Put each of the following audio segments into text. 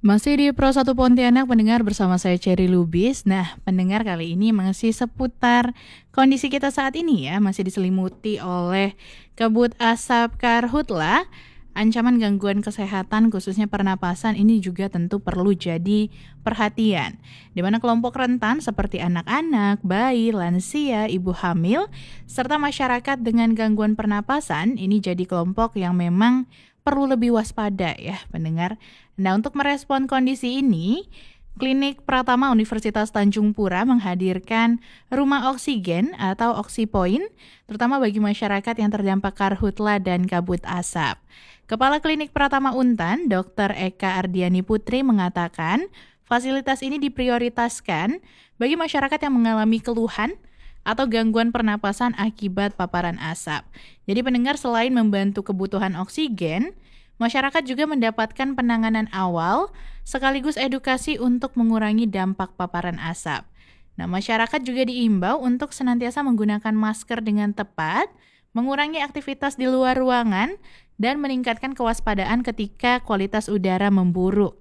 Masih di Pro 1 Pontianak pendengar bersama saya Cherry Lubis. Nah, pendengar kali ini masih seputar kondisi kita saat ini ya, masih diselimuti oleh kabut asap karhutla. Ancaman gangguan kesehatan khususnya pernapasan ini juga tentu perlu jadi perhatian. Di mana kelompok rentan seperti anak-anak, bayi, lansia, ibu hamil, serta masyarakat dengan gangguan pernapasan ini jadi kelompok yang memang perlu lebih waspada ya pendengar. Nah, untuk merespon kondisi ini, Klinik Pratama Universitas Tanjung Pura menghadirkan rumah oksigen atau oksipoin, terutama bagi masyarakat yang terdampak karhutla dan kabut asap. Kepala Klinik Pratama Untan, Dr. Eka Ardiani Putri mengatakan, fasilitas ini diprioritaskan bagi masyarakat yang mengalami keluhan atau gangguan pernapasan akibat paparan asap. Jadi pendengar selain membantu kebutuhan oksigen, masyarakat juga mendapatkan penanganan awal sekaligus edukasi untuk mengurangi dampak paparan asap. Nah, masyarakat juga diimbau untuk senantiasa menggunakan masker dengan tepat, mengurangi aktivitas di luar ruangan, dan meningkatkan kewaspadaan ketika kualitas udara memburuk.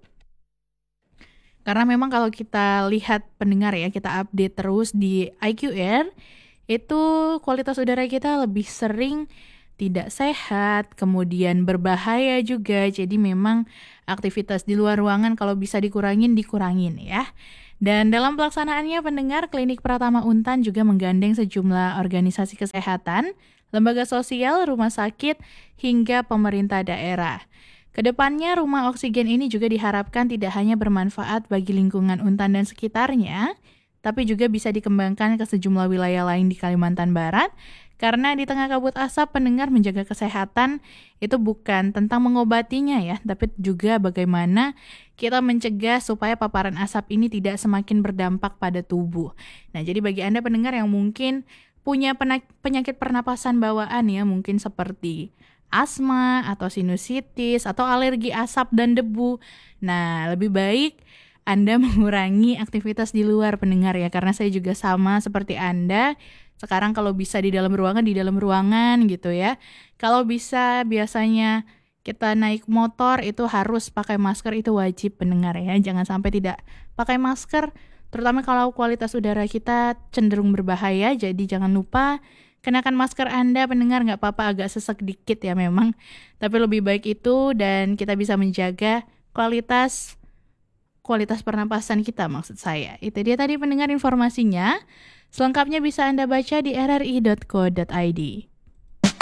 Karena memang kalau kita lihat pendengar ya, kita update terus di IQR, itu kualitas udara kita lebih sering tidak sehat, kemudian berbahaya juga. Jadi memang aktivitas di luar ruangan kalau bisa dikurangin ya. Dan dalam pelaksanaannya pendengar, Klinik Pratama Untan juga menggandeng sejumlah organisasi kesehatan, lembaga sosial, rumah sakit, hingga pemerintah daerah. Kedepannya rumah oksigen ini juga diharapkan tidak hanya bermanfaat bagi lingkungan Untan dan sekitarnya, tapi juga bisa dikembangkan ke sejumlah wilayah lain di Kalimantan Barat, karena di tengah kabut asap pendengar menjaga kesehatan itu bukan tentang mengobatinya ya, tapi juga bagaimana kita mencegah supaya paparan asap ini tidak semakin berdampak pada tubuh. Nah, jadi bagi Anda pendengar yang mungkin punya penyakit pernapasan bawaan ya, mungkin seperti asma atau sinusitis atau alergi asap dan debu. Nah, lebih baik Anda mengurangi aktivitas di luar pendengar ya, karena saya juga sama seperti Anda. Sekarang kalau bisa di dalam ruangan gitu ya. Kalau bisa biasanya kita naik motor itu harus pakai masker, itu wajib pendengar ya. Jangan sampai tidak pakai masker, terutama kalau kualitas udara kita cenderung berbahaya. Jadi jangan lupa kenakan masker Anda pendengar, nggak apa-apa agak sesek dikit ya memang. Tapi lebih baik itu dan kita bisa menjaga kualitas pernapasan kita maksud saya. Itu dia tadi pendengar informasinya. Selengkapnya bisa Anda baca di rri.co.id.